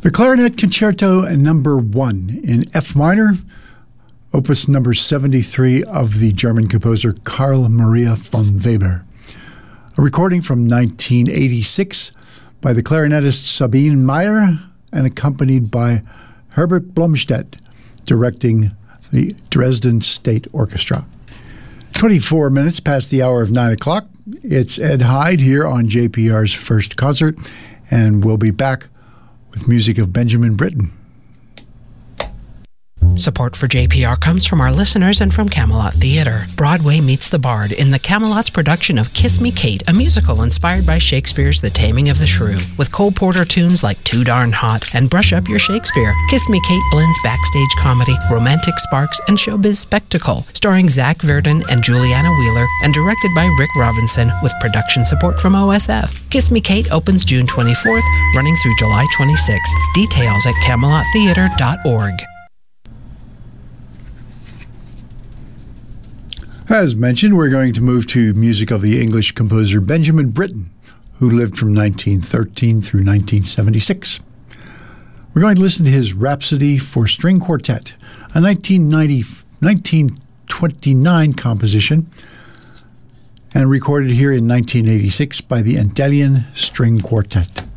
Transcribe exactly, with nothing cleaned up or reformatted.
The Clarinet Concerto number one in F minor, opus number seventy-three of the German composer Carl Maria von Weber. A recording from nineteen eighty-six by the clarinetist Sabine Meyer and accompanied by Herbert Blomstedt, directing the Dresden State Orchestra. twenty-four minutes past the hour of nine o'clock. It's Ed Hyde here on J P R's First Concert, and we'll be back with music of Benjamin Britten. Support for J P R comes from our listeners and from Camelot Theatre. Broadway meets the Bard in the Camelot's production of Kiss Me Kate, a musical inspired by Shakespeare's The Taming of the Shrew. With Cole Porter tunes like Too Darn Hot and Brush Up Your Shakespeare, Kiss Me Kate blends backstage comedy, romantic sparks, and showbiz spectacle. Starring Zach Verdon and Juliana Wheeler and directed by Rick Robinson with production support from O S F. Kiss Me Kate opens June twenty-fourth, running through July twenty-sixth. Details at camelot theatre dot org. As mentioned, we're going to move to music of the English composer Benjamin Britten, who lived from nineteen thirteen through nineteen seventy-six. We're going to listen to his Rhapsody for String Quartet, a nineteen twenty-nine composition, and recorded here in nineteen eighty-six by the Endelian String Quartet.